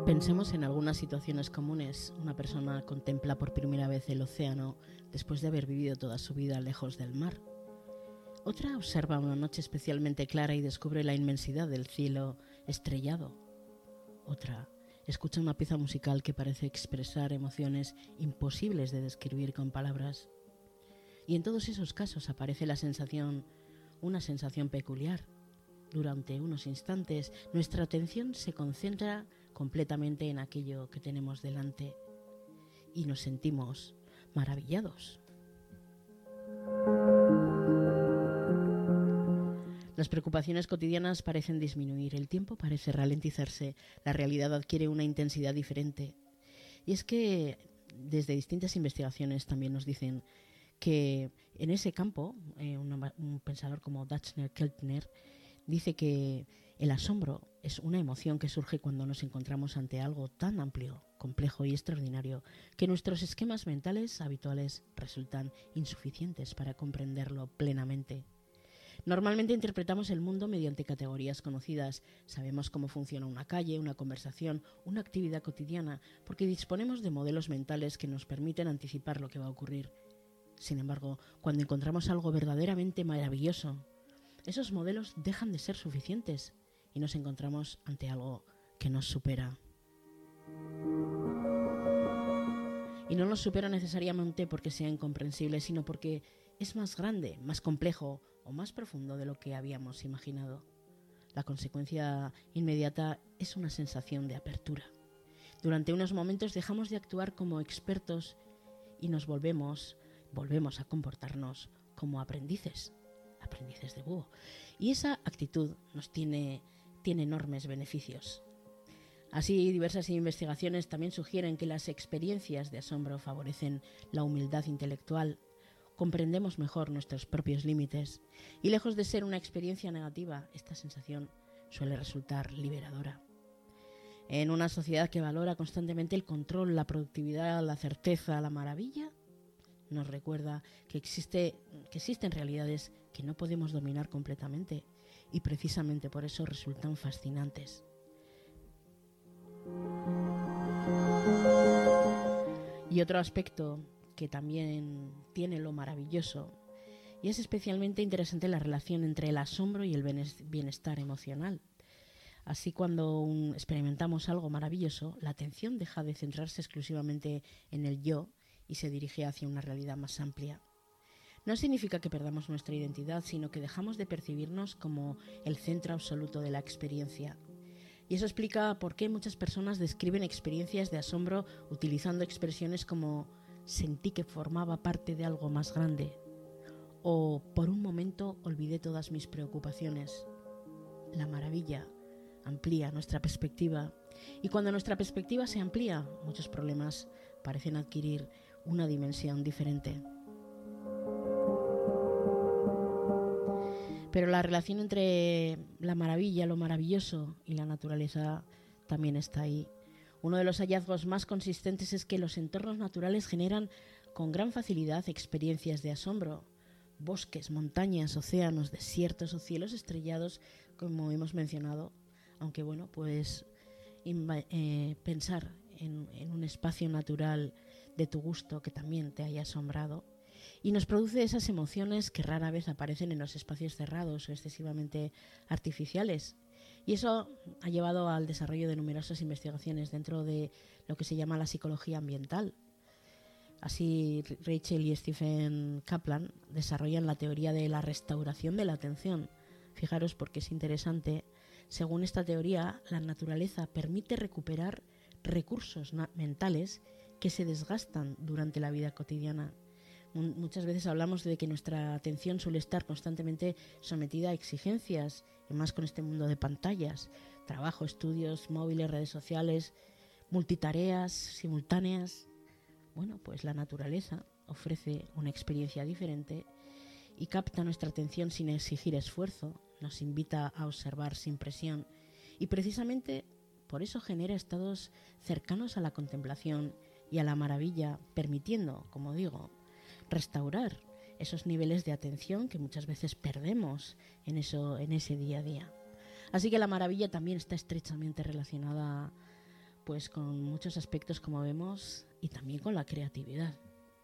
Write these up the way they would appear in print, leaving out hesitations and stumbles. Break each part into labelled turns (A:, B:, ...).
A: Pensemos en algunas situaciones comunes. Una persona contempla por primera vez el océano después de haber vivido toda su vida lejos del mar. Otra observa una noche especialmente clara y descubre la inmensidad del cielo estrellado. Otra escucha una pieza musical que parece expresar emociones imposibles de describir con palabras. Y en todos esos casos aparece una sensación peculiar. Durante unos instantes, nuestra atención se concentra completamente en aquello que tenemos delante y nos sentimos maravillados. Las preocupaciones cotidianas parecen disminuir, el tiempo parece ralentizarse, la realidad adquiere una intensidad diferente. Y es que desde distintas investigaciones también nos dicen que en ese campo, un pensador como Daphne Keltner dice que el asombro es una emoción que surge cuando nos encontramos ante algo tan amplio, complejo y extraordinario que nuestros esquemas mentales habituales resultan insuficientes para comprenderlo plenamente. Normalmente interpretamos el mundo mediante categorías conocidas. Sabemos cómo funciona una calle, una conversación, una actividad cotidiana, porque disponemos de modelos mentales que nos permiten anticipar lo que va a ocurrir. Sin embargo, cuando encontramos algo verdaderamente maravilloso, esos modelos dejan de ser suficientes y nos encontramos ante algo que nos supera. Y no nos supera necesariamente porque sea incomprensible, sino porque es más grande, más complejo o más profundo de lo que habíamos imaginado. La consecuencia inmediata es una sensación de apertura. Durante unos momentos dejamos de actuar como expertos y nos volvemos a comportarnos como aprendices de búho. Y esa actitud nos tiene enormes beneficios. Así, diversas investigaciones también sugieren que las experiencias de asombro favorecen la humildad intelectual, comprendemos mejor nuestros propios límites y lejos de ser una experiencia negativa, esta sensación suele resultar liberadora. En una sociedad que valora constantemente el control, la productividad, la certeza, la maravilla, nos recuerda que existen realidades que no podemos dominar completamente y precisamente por eso resultan fascinantes. Y otro aspecto que también tiene lo maravilloso, y es especialmente interesante la relación entre el asombro y el bienestar emocional. Así, cuando experimentamos algo maravilloso, la atención deja de centrarse exclusivamente en el yo y se dirige hacia una realidad más amplia. No significa que perdamos nuestra identidad, sino que dejamos de percibirnos como el centro absoluto de la experiencia. Y eso explica por qué muchas personas describen experiencias de asombro utilizando expresiones como «sentí que formaba parte de algo más grande» o «por un momento olvidé todas mis preocupaciones». La maravilla amplía nuestra perspectiva y cuando nuestra perspectiva se amplía, muchos problemas parecen adquirir una dimensión diferente. Pero la relación entre la maravilla, lo maravilloso y la naturaleza también está ahí. Uno de los hallazgos más consistentes es que los entornos naturales generan con gran facilidad experiencias de asombro. Bosques, montañas, océanos, desiertos o cielos estrellados, como hemos mencionado. Aunque bueno, pues pensar en un espacio natural de tu gusto que también te haya asombrado y nos produce esas emociones que rara vez aparecen en los espacios cerrados o excesivamente artificiales. Y eso ha llevado al desarrollo de numerosas investigaciones dentro de lo que se llama la psicología ambiental. Así, Rachel y Stephen Kaplan desarrollan la teoría de la restauración de la atención. Fijaros porque es interesante. Según esta teoría, la naturaleza permite recuperar recursos mentales que se desgastan durante la vida cotidiana. Muchas veces hablamos de que nuestra atención suele estar constantemente sometida a exigencias, y más con este mundo de pantallas, trabajo, estudios, móviles, redes sociales, multitareas simultáneas. Bueno, pues la naturaleza ofrece una experiencia diferente y capta nuestra atención sin exigir esfuerzo, nos invita a observar sin presión y precisamente por eso genera estados cercanos a la contemplación y a la maravilla, permitiendo, como digo, restaurar esos niveles de atención que muchas veces perdemos en ese día a día. Así que la maravilla también está estrechamente relacionada pues con muchos aspectos, como vemos, y también con la creatividad.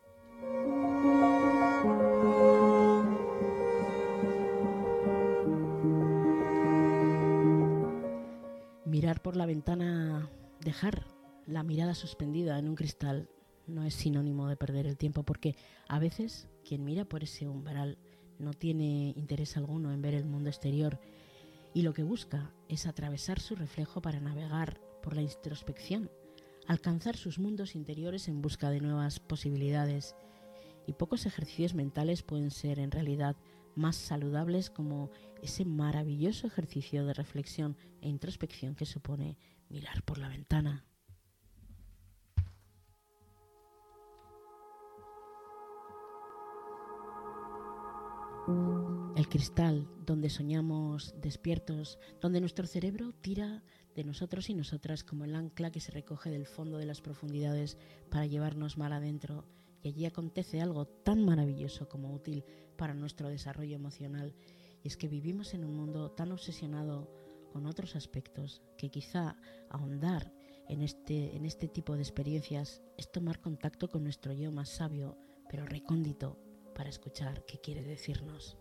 A: Mirar por la ventana, dejar la mirada suspendida en un cristal, no es sinónimo de perder el tiempo, porque a veces quien mira por ese umbral no tiene interés alguno en ver el mundo exterior y lo que busca es atravesar su reflejo para navegar por la introspección, alcanzar sus mundos interiores en busca de nuevas posibilidades. Y pocos ejercicios mentales pueden ser en realidad más saludables como ese maravilloso ejercicio de reflexión e introspección que supone mirar por la ventana. El cristal donde soñamos despiertos, donde nuestro cerebro tira de nosotros y nosotras como el ancla que se recoge del fondo de las profundidades para llevarnos mar adentro, y allí acontece algo tan maravilloso como útil para nuestro desarrollo emocional, y es que vivimos en un mundo tan obsesionado con otros aspectos que quizá ahondar en este tipo de experiencias es tomar contacto con nuestro yo más sabio, pero recóndito, para escuchar qué quiere decirnos.